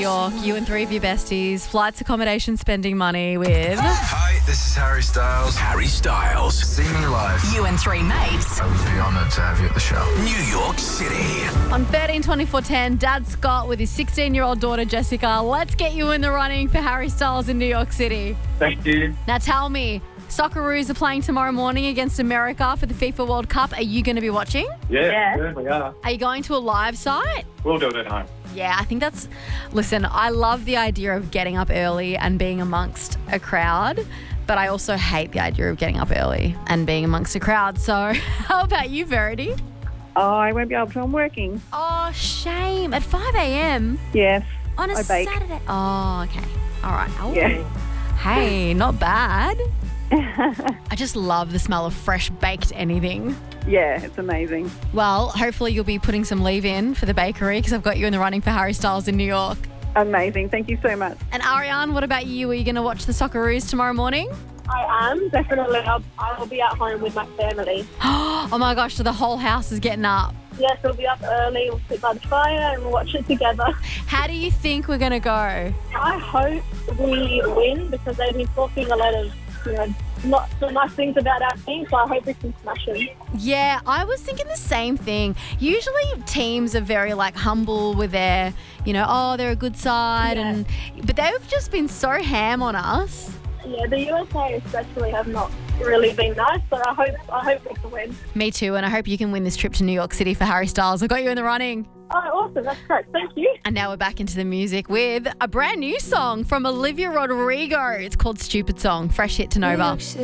York, you and three of your besties, flights, accommodation, spending money with... Hi, this is Harry Styles. Harry Styles. See me live. You and three mates. I would be honoured to have you at the show. New York City. On 13/24/10, Dad Scott with his 16-year-old daughter Jessica. Let's get you in the running for Harry Styles in New York City. Thank you. Now tell me, Socceroos are playing tomorrow morning against America for the FIFA World Cup. Are you going to be watching? Yeah, we are. Are you going to a live site? We'll do it at home. Yeah, I think that's... Listen, I love the idea of getting up early and being amongst a crowd, but I also hate the idea of getting up early and being amongst a crowd. So how about you, Verity? Oh, I won't be able to. I'm working. Oh, shame. At 5 a.m? Yes. On a I bake. Saturday? Oh, okay. All right. Oh. Yeah. Hey, not bad. I just love the smell of fresh baked anything. Yeah, it's amazing. Well, hopefully you'll be putting some leave in for the bakery because I've got you in the running for Harry Styles in New York. Amazing. Thank you so much. And Ariane, what about you? Are you going to watch the Socceroos tomorrow morning? I am, definitely. I will be at home with my family. Oh my gosh, so the whole house is getting up. Yes, we'll be up early, we'll sit by the fire and we'll watch it together. How do you think we're going to go? I hope we win because they've been talking a lot of, not so nice things about our team, so I hope we can smash them. Yeah, I was thinking the same thing. Usually teams are very humble with their, they're a good side, Yeah. but they've just been so ham on us. Yeah, the USA especially have not really been nice, so I hope we can win. Me too, and I hope you can win this trip to New York City for Harry Styles. I got you in the running. Oh, awesome. That's great. Thank you. And now we're back into the music with a brand new song from Olivia Rodrigo. It's called Stupid Song. Fresh hit to Nova.